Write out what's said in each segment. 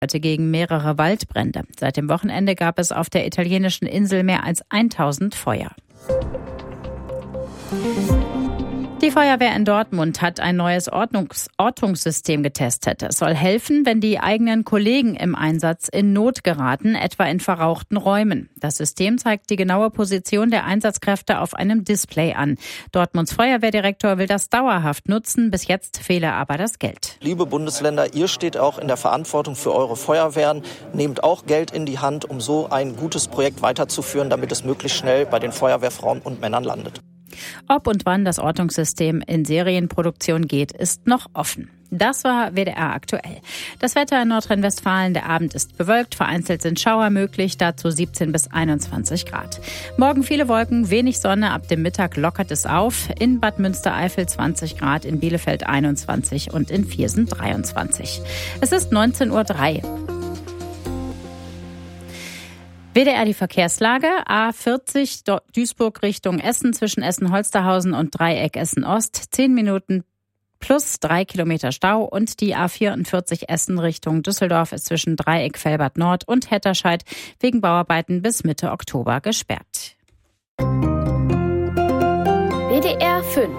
gegen mehrere Waldbrände. Seit dem Wochenende gab es auf der italienischen Insel mehr als 1000 Feuer. Die Feuerwehr in Dortmund hat ein neues Ortungssystem getestet. Es soll helfen, wenn die eigenen Kollegen im Einsatz in Not geraten, etwa in verrauchten Räumen. Das System zeigt die genaue Position der Einsatzkräfte auf einem Display an. Dortmunds Feuerwehrdirektor will das dauerhaft nutzen. Bis jetzt fehle aber das Geld. Liebe Bundesländer, ihr steht auch in der Verantwortung für eure Feuerwehren. Nehmt auch Geld in die Hand, um so ein gutes Projekt weiterzuführen, damit es möglichst schnell bei den Feuerwehrfrauen und Männern landet. Ob und wann das Ortungssystem in Serienproduktion geht, ist noch offen. Das war WDR aktuell. Das Wetter in Nordrhein-Westfalen, der Abend ist bewölkt, vereinzelt sind Schauer möglich, dazu 17 bis 21 Grad. Morgen viele Wolken, wenig Sonne, ab dem Mittag lockert es auf. In Bad Münstereifel 20 Grad, in Bielefeld 21 und in Viersen 23. Es ist 19:03 Uhr. WDR die Verkehrslage. A40 Duisburg Richtung Essen zwischen Essen-Holsterhausen und Dreieck Essen-Ost. 10 Minuten plus 3 Kilometer Stau. Und die A44 Essen Richtung Düsseldorf ist zwischen Dreieck Velbert Nord und Hetterscheid wegen Bauarbeiten bis Mitte Oktober gesperrt. WDR 5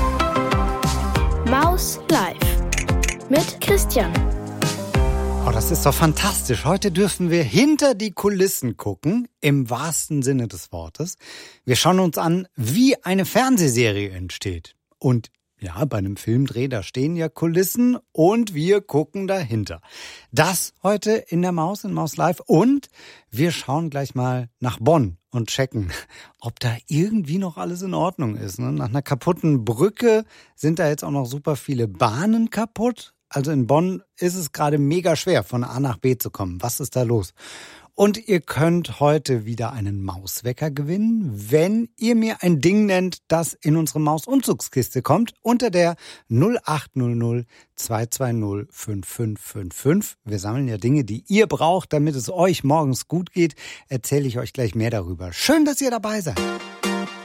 Maus Live mit Christian. Oh, das ist doch fantastisch. Heute dürfen wir hinter die Kulissen gucken, im wahrsten Sinne des Wortes. Wir schauen uns an, wie eine Fernsehserie entsteht. Und ja, bei einem Filmdreh, da stehen ja Kulissen und wir gucken dahinter. Das heute in der Maus, in Maus Live. Und wir schauen gleich mal nach Bonn und checken, ob da irgendwie noch alles in Ordnung ist. Nach einer kaputten Brücke sind da jetzt auch noch super viele Bahnen kaputt. Also in Bonn ist es gerade mega schwer, von A nach B zu kommen. Was ist da los? Und ihr könnt heute wieder einen Mauswecker gewinnen, wenn ihr mir ein Ding nennt, das in unsere Maus-Umzugskiste kommt, unter der 0800 220 5555. Wir sammeln ja Dinge, die ihr braucht, damit es euch morgens gut geht. Erzähle ich euch gleich mehr darüber. Schön, dass ihr dabei seid.